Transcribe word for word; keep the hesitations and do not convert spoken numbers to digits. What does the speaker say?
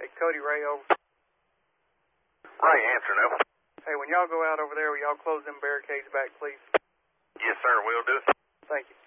Hey, Cody Ray over. Ray, answer now. Hey, when y'all go out over there, will y'all close them barricades back, please? Yes, sir, will do. Thank you.